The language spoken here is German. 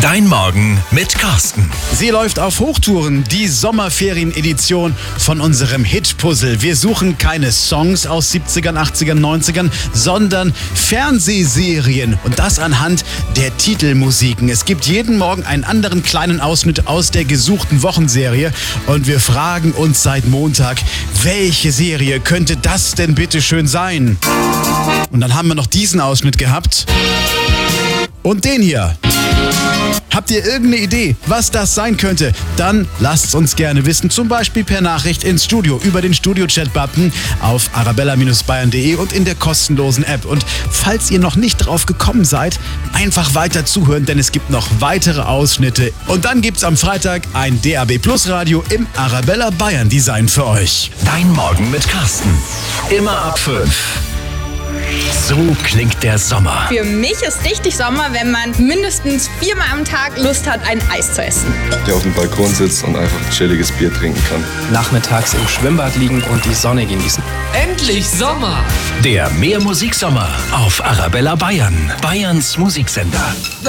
Dein Morgen mit Carsten. Sie läuft auf Hochtouren, die Sommerferien-Edition von unserem Hit-Puzzle. Wir suchen keine Songs aus 70ern, 80ern, 90ern, sondern Fernsehserien. Und das anhand der Titelmusiken. Es gibt jeden Morgen einen anderen kleinen Ausschnitt aus der gesuchten Wochenserie. Und wir fragen uns seit Montag, welche Serie könnte das denn bitte schön sein? Und dann haben wir noch diesen Ausschnitt gehabt. Und den hier. Habt ihr irgendeine Idee, was das sein könnte? Dann lasst es uns gerne wissen, zum Beispiel per Nachricht ins Studio über den Studio-Chat-Button auf arabella-bayern.de und in der kostenlosen App. Und falls ihr noch nicht drauf gekommen seid, einfach weiter zuhören, denn es gibt noch weitere Ausschnitte. Und dann gibt's am Freitag ein DAB Plus Radio im Arabella Bayern Design für euch. Dein Morgen mit Carsten. Immer ab 5. So klingt der Sommer. Für mich ist richtig Sommer, wenn man mindestens 4-mal am Tag Lust hat, ein Eis zu essen. Der auf dem Balkon sitzt und einfach ein chilliges Bier trinken kann. Nachmittags im Schwimmbad liegen und die Sonne genießen. Endlich Sommer! Der Mehr Musiksommer auf Arabella Bayern. Bayerns Musiksender.